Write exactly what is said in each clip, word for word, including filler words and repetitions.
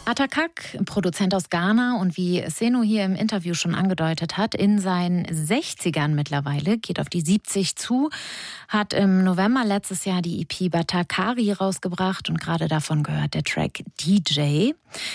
Atakak, Produzent aus Ghana und wie Senu hier im Interview schon angedeutet hat, in seinen sechzigern mittlerweile, geht auf die siebzig zu, hat im November letztes Jahr die E P Batakari rausgebracht und gerade davon gehört der Track D J.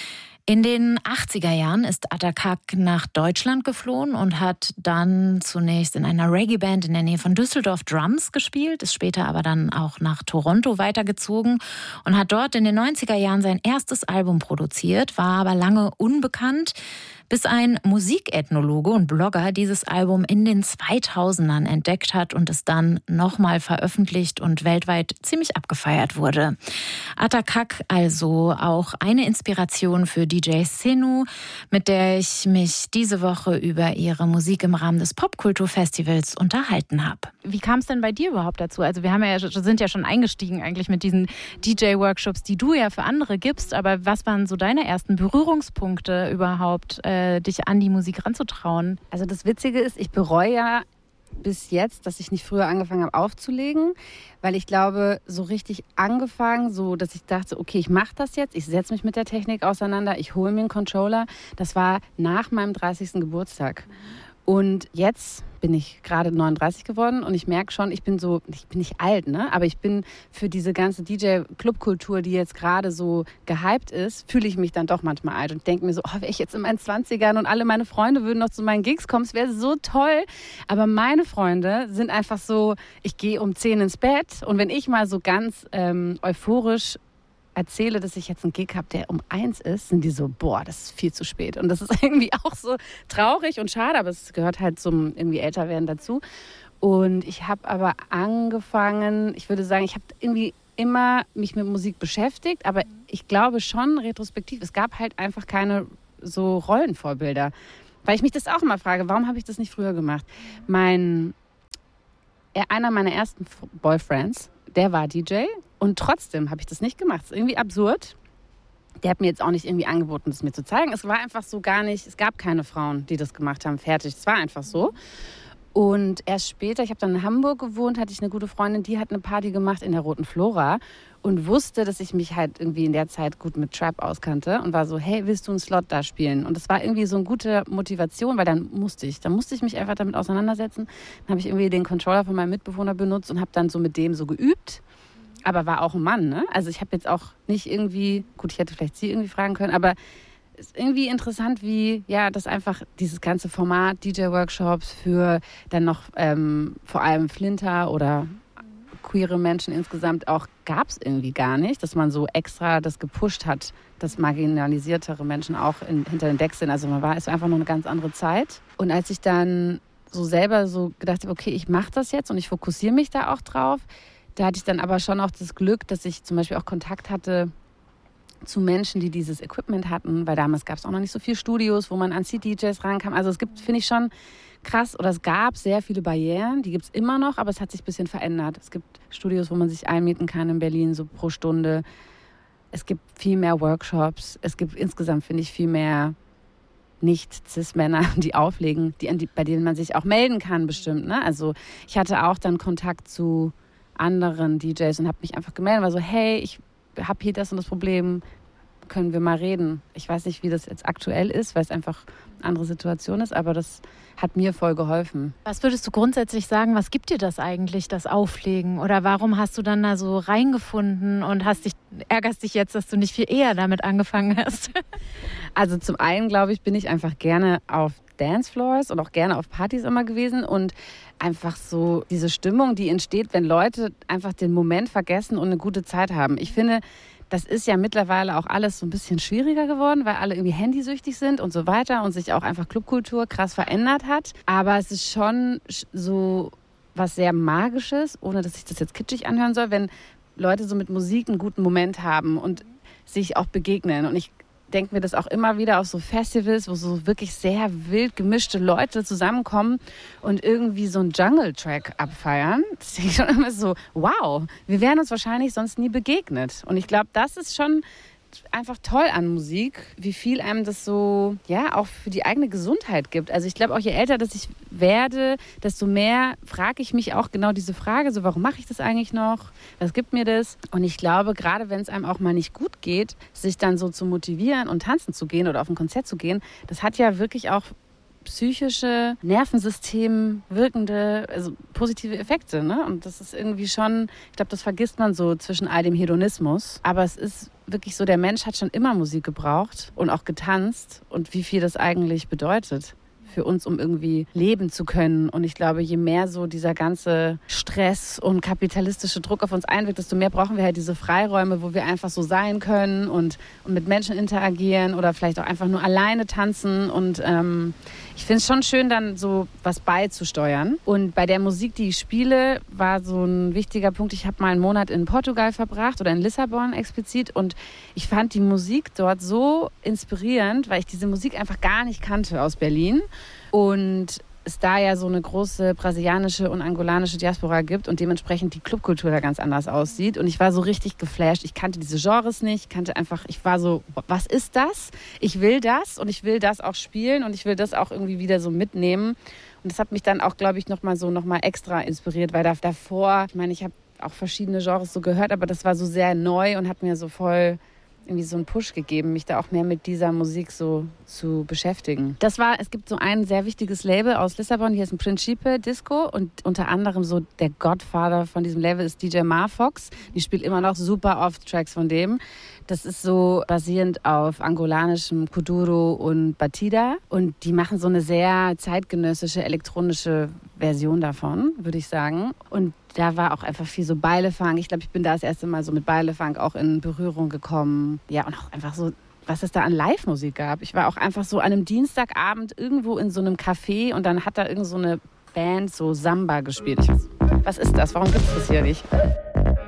In den achtziger Jahren ist Atakak nach Deutschland geflohen und hat dann zunächst in einer Reggae-Band in der Nähe von Düsseldorf Drums gespielt, ist später aber dann auch nach Toronto weitergezogen und hat dort in den neunziger Jahren sein erstes Album produziert, war aber lange unbekannt, bis ein Musikethnologe und Blogger dieses Album in den zweitausendern entdeckt hat und es dann nochmal veröffentlicht und weltweit ziemlich abgefeiert wurde. Atakak also auch eine Inspiration für D J Senu, mit der ich mich diese Woche über ihre Musik im Rahmen des Popkulturfestivals unterhalten habe. Wie kam es denn bei dir überhaupt dazu? Also wir haben ja, sind ja schon eingestiegen eigentlich mit diesen D J-Workshops, die du ja für andere gibst, aber was waren so deine ersten Berührungspunkte überhaupt, äh, dich an die Musik ranzutrauen? Also das Witzige ist, ich bereue ja bis jetzt, dass ich nicht früher angefangen habe aufzulegen, weil ich glaube, so richtig angefangen, so dass ich dachte, okay, ich mache das jetzt, ich setze mich mit der Technik auseinander, ich hole mir einen Controller, das war nach meinem dreißigsten Geburtstag. Und jetzt bin ich gerade neununddreißig geworden und ich merke schon, ich bin so, ich bin nicht alt, ne? Aber ich bin für diese ganze D J-Clubkultur, die jetzt gerade so gehypt ist, fühle ich mich dann doch manchmal alt und denke mir so, oh, wäre ich jetzt in meinen zwanzigern und alle meine Freunde würden noch zu meinen Gigs kommen, es wäre so toll. Aber meine Freunde sind einfach so, ich gehe um zehn ins Bett und wenn ich mal so ganz ähm, euphorisch erzähle, dass ich jetzt einen Gig habe, der um eins ist, sind die so, boah, das ist viel zu spät. Und das ist irgendwie auch so traurig und schade, aber es gehört halt zum irgendwie Älterwerden dazu. Und ich habe aber angefangen, ich würde sagen, ich habe irgendwie immer mich mit Musik beschäftigt, aber ich glaube schon retrospektiv, es gab halt einfach keine so Rollenvorbilder. Weil ich mich das auch immer frage, warum habe ich das nicht früher gemacht? Mein, einer meiner ersten Boyfriends, der war D J und trotzdem habe ich das nicht gemacht. Das ist irgendwie absurd. Der hat mir jetzt auch nicht irgendwie angeboten, das mir zu zeigen. Es war einfach so gar nicht, es gab keine Frauen, die das gemacht haben, fertig. Es war einfach so. Und erst später, ich habe dann in Hamburg gewohnt, hatte ich eine gute Freundin, die hat eine Party gemacht in der Roten Flora und wusste, dass ich mich halt irgendwie in der Zeit gut mit Trap auskannte und war so, hey, willst du einen Slot da spielen? Und das war irgendwie so eine gute Motivation, weil dann musste ich, dann musste ich mich einfach damit auseinandersetzen. Dann habe ich irgendwie den Controller von meinem Mitbewohner benutzt und habe dann so mit dem so geübt. Aber war auch ein Mann, ne? Also ich habe jetzt auch nicht irgendwie, gut, ich hätte vielleicht sie irgendwie fragen können, aber es ist irgendwie interessant, wie, ja, das einfach dieses ganze Format D J-Workshops für dann noch ähm, vor allem Flinter oder queere Menschen insgesamt auch gab es irgendwie gar nicht, dass man so extra das gepusht hat, dass marginalisiertere Menschen auch in, hinter den Decks sind. Also man war, es war einfach noch eine ganz andere Zeit. Und als ich dann so selber so gedacht habe, okay, ich mache das jetzt und ich fokussiere mich da auch drauf, da hatte ich dann aber schon auch das Glück, dass ich zum Beispiel auch Kontakt hatte zu Menschen, die dieses Equipment hatten, weil damals gab es auch noch nicht so viele Studios, wo man an C D Js rankam. Also es gibt, finde ich schon krass, oder es gab sehr viele Barrieren, die gibt es immer noch, aber es hat sich ein bisschen verändert. Es gibt Studios, wo man sich einmieten kann in Berlin, so pro Stunde. Es gibt viel mehr Workshops. Es gibt insgesamt, finde ich, viel mehr Nicht-Cis-Männer, die auflegen, die, die, bei denen man sich auch melden kann bestimmt. Ne? Also ich hatte auch dann Kontakt zu anderen D Js und habe mich einfach gemeldet, war so, hey, ich habe hier das und das Problem, können wir mal reden. Ich weiß nicht, wie das jetzt aktuell ist, weil es einfach eine andere Situation ist, aber das hat mir voll geholfen. Was würdest du grundsätzlich sagen, was gibt dir das eigentlich, das Auflegen? Oder warum hast du dann da so reingefunden und hast dich, ärgerst dich jetzt, dass du nicht viel eher damit angefangen hast? Also zum einen, glaube ich, bin ich einfach gerne auf Dancefloors und auch gerne auf Partys immer gewesen und einfach so diese Stimmung, die entsteht, wenn Leute einfach den Moment vergessen und eine gute Zeit haben. Ich finde, das ist ja mittlerweile auch alles so ein bisschen schwieriger geworden, weil alle irgendwie handysüchtig sind und so weiter und sich auch einfach Clubkultur krass verändert hat. Aber es ist schon so was sehr Magisches, ohne dass sich das jetzt kitschig anhören soll, wenn Leute so mit Musik einen guten Moment haben und sich auch begegnen. Und ich denke mir das auch immer wieder auf so Festivals, wo so wirklich sehr wild gemischte Leute zusammenkommen und irgendwie so einen Jungle-Track abfeiern. Das denke ich schon immer so, wow, wir wären uns wahrscheinlich sonst nie begegnet. Und ich glaube, das ist schon einfach toll an Musik, wie viel einem das so, ja, auch für die eigene Gesundheit gibt. Also ich glaube auch, je älter dass ich werde, desto mehr frage ich mich auch genau diese Frage, so warum mache ich das eigentlich noch? Was gibt mir das? Und ich glaube, gerade wenn es einem auch mal nicht gut geht, sich dann so zu motivieren und tanzen zu gehen oder auf ein Konzert zu gehen, das hat ja wirklich auch psychische, Nervensystem wirkende, also positive Effekte. Ne? Und das ist irgendwie schon, ich glaube, das vergisst man so zwischen all dem Hedonismus. Aber es ist wirklich so, der Mensch hat schon immer Musik gebraucht und auch getanzt und wie viel das eigentlich bedeutet für uns, um irgendwie leben zu können. Und ich glaube, je mehr so dieser ganze Stress und kapitalistische Druck auf uns einwirkt, desto mehr brauchen wir halt diese Freiräume, wo wir einfach so sein können und, und mit Menschen interagieren oder vielleicht auch einfach nur alleine tanzen. Und ähm, ich finde es schon schön, dann so was beizusteuern. Und bei der Musik, die ich spiele, war so ein wichtiger Punkt. Ich habe mal einen Monat in Portugal verbracht oder in Lissabon explizit. Und ich fand die Musik dort so inspirierend, weil ich diese Musik einfach gar nicht kannte aus Berlin. Und es da ja so eine große brasilianische und angolanische Diaspora gibt und dementsprechend die Clubkultur da ganz anders aussieht. Und ich war so richtig geflasht. Ich kannte diese Genres nicht, kannte einfach, ich war so, was ist das? Ich will das und ich will das auch spielen und ich will das auch irgendwie wieder so mitnehmen. Und das hat mich dann auch, glaube ich, nochmal so nochmal extra inspiriert, weil da, davor, ich meine, ich habe auch verschiedene Genres so gehört, aber das war so sehr neu und hat mir so voll irgendwie so einen Push gegeben, mich da auch mehr mit dieser Musik so zu beschäftigen. Das war, es gibt so ein sehr wichtiges Label aus Lissabon, hier ist ein Principe Disco und unter anderem so der Godfather von diesem Label ist D J Marfox. Die spielt immer noch super oft Tracks von dem. Das ist so basierend auf angolanischem Kuduro und Batida und die machen so eine sehr zeitgenössische elektronische Version davon, würde ich sagen. Und da war auch einfach viel so Beilefunk. Ich glaube, ich bin da das erste Mal so mit Beilefunk auch in Berührung gekommen. Ja, und auch einfach so, was es da an Live-Musik gab. Ich war auch einfach so an einem Dienstagabend irgendwo in so einem Café und dann hat da irgend so eine Band so Samba gespielt. Ich weiß, was ist das? Warum gibt es das hier nicht?